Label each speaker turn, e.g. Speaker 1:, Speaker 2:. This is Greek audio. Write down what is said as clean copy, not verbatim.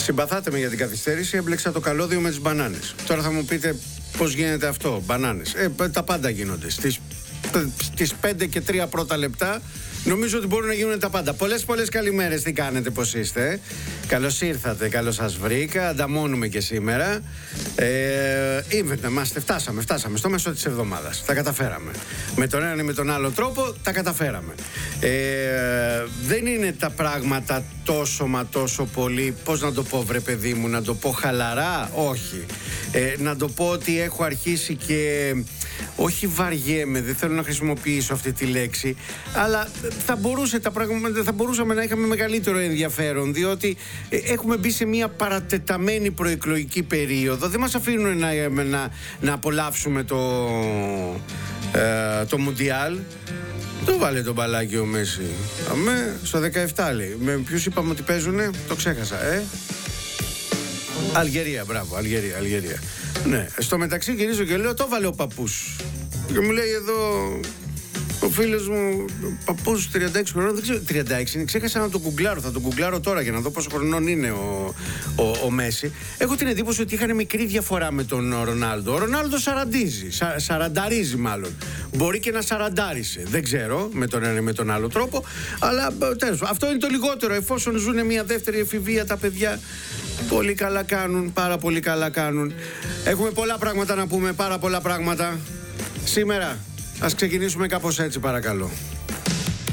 Speaker 1: Συμπαθάτε με για την καθυστέρηση, έμπλεξα το καλώδιο με τις μπανάνες. Τώρα θα μου πείτε πώς γίνεται αυτό, μπανάνες. Τα πάντα γίνονται. Στις 5 και 3 πρώτα λεπτά νομίζω ότι μπορούν να γίνουν τα πάντα. Πολλές καλημέρες, τι κάνετε, πώς είστε? Καλώς ήρθατε, καλώς σας βρήκα. Ανταμώνουμε και σήμερα. Φτάσαμε στο μέσο της εβδομάδας. Τα καταφέραμε. Με τον έναν ή με τον άλλο τρόπο τα καταφέραμε. Δεν είναι τα πράγματα τόσο πολύ, πώς να το πω βρε παιδί μου, να το πω χαλαρά, όχι. Να το πω ότι έχω αρχίσει και όχι βαριέμαι, δεν θέλω να χρησιμοποιήσω αυτή τη λέξη, αλλά θα μπορούσαμε να είχαμε μεγαλύτερο ενδιαφέρον, διότι έχουμε μπει σε μια παρατεταμένη προεκλογική περίοδο. Δεν μας αφήνουν να απολαύσουμε το Μουντιάλ. Το βάλε το μπαλάκι ο Μέση. Στο 17 λέει. Με ποιους είπαμε ότι παίζουνε, το ξέχασα, Αλγερία, μπράβο, Αλγερία. Ναι, στο μεταξύ γυρίζω και λέω, το βάλε ο παππούς. Και μου λέει εδώ ο φίλος μου, παππούς 36 χρονών, δεν ξέρω, 36 είναι, ξέχασα να τον γκουγκλάρω, θα τον γκουγκλάρω τώρα για να δω πόσο χρονών είναι ο Μέση. Έχω την εντύπωση ότι είχαν μικρή διαφορά με τον Ρονάλντο. Ο Ρονάλντο σαρανταρίζει μάλλον. Μπορεί και να σαραντάρισε, δεν ξέρω, με τον ένα ή με τον άλλο τρόπο, αλλά τέλος, αυτό είναι το λιγότερο, εφόσον ζουν μια δεύτερη εφηβεία τα παιδιά. Πολύ καλά κάνουν, πάρα πολύ καλά κάνουν. Έχουμε πολλά πράγματα να πούμε, πάρα πολλά πράγματα. Σήμερα ας ξεκινήσουμε κάπως έτσι, παρακαλώ.